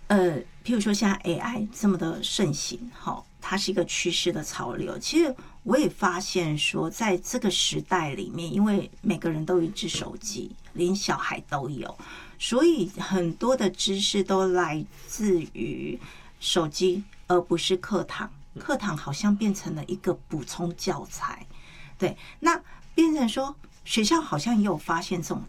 譬如说现在 AI 这么的盛行，它是一个趋势的潮流。其实我也发现说，在这个时代里面，因为每个人都有一只手机，连小孩都有，所以很多的知识都来自于手机，而不是课堂。课堂好像变成了一个补充教材，对，那变成说学校好像也有发现这种